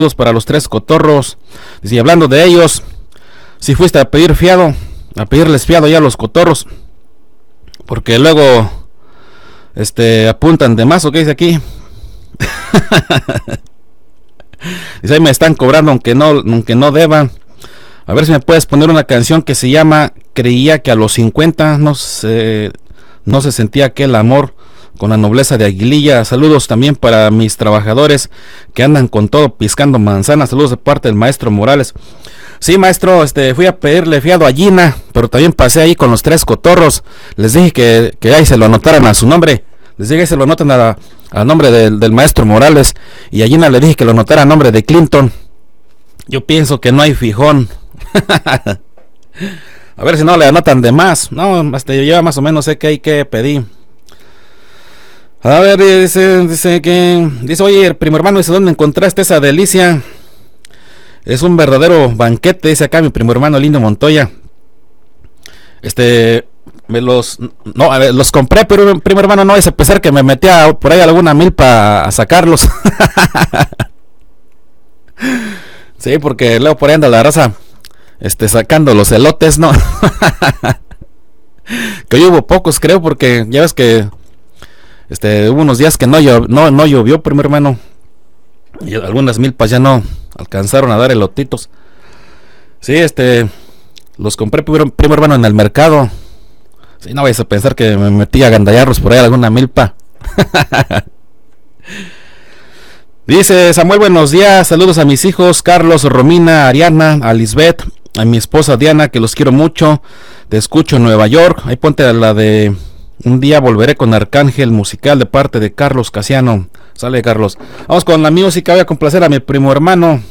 para los tres cotorros. Y hablando de ellos, si fuiste a pedir fiado, a pedirles fiado ya a los cotorros, porque luego apuntan de más, ¿o qué dice aquí? Dice, ahí me están cobrando aunque no deban. A ver si me puedes poner una canción que se llama Creía que a los 50 no se sentía aquel amor con la nobleza de Aguililla. Saludos también para mis trabajadores que andan con todo piscando manzanas. Saludos de parte del maestro Morales. Sí, maestro, fui a pedirle fiado a Gina, pero también pasé ahí con los tres cotorros. Les dije que ahí se lo anotaran a su nombre. Les dije que se lo anoten a nombre del maestro Morales. Y a Gina le dije que lo anotara a nombre de Clinton. Yo pienso que no hay fijón. A ver si no le anotan de más. No, yo ya más o menos sé que hay que pedir. A ver, dice, oye, el primo hermano, dice, ¿dónde encontraste esa delicia? Es un verdadero banquete, dice acá mi primo hermano Lindo Montoya. Los compré, pero primo hermano, no es a pesar que me metía por ahí alguna milpa a sacarlos. Sí, porque luego por ahí anda la raza, sacando los elotes, ¿no? Que hoy hubo pocos, creo, porque ya ves que hubo unos días que no llovió, primo hermano, y algunas milpas ya no alcanzaron a dar elotitos. Sí, los compré, primo hermano, en el mercado. Sí, no vayas a pensar que me metí a gandallarlos por ahí alguna milpa. Dice Samuel, buenos días, saludos a mis hijos Carlos, Romina, Ariana, a Lisbeth, a mi esposa Diana, que los quiero mucho. Te escucho en Nueva York. Ahí ponte la de Un día volveré con Arcángel, musical de parte de Carlos Casiano. Sale, Carlos. Vamos con la música. Voy a complacer a mi primo hermano